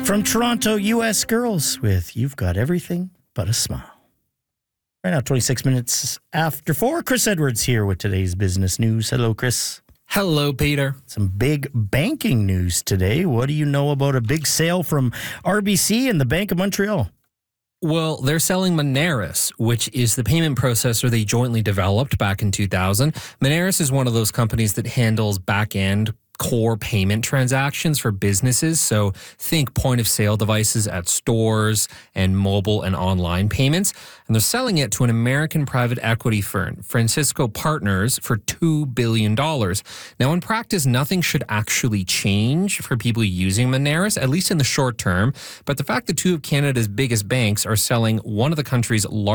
From Toronto, U.S. girls with You've Got Everything But a Smile. Right now, 26 minutes after 4. Chris Edwards here with today's business news. Hello, Chris. Hello, Peter. Some big banking news today. What do you know about a big sale from RBC and the Bank of Montreal? Well, they're selling Moneris, which is the payment processor they jointly developed back in 2000. Moneris is one of those companies that handles back-end core payment transactions for businesses. So think point of sale devices at stores and mobile and online payments. And they're selling it to an American private equity firm, Francisco Partners, for $2 billion. Now, in practice, nothing should actually change for people using Moneris, at least in the short term. But the fact that two of Canada's biggest banks are selling one of the country's largest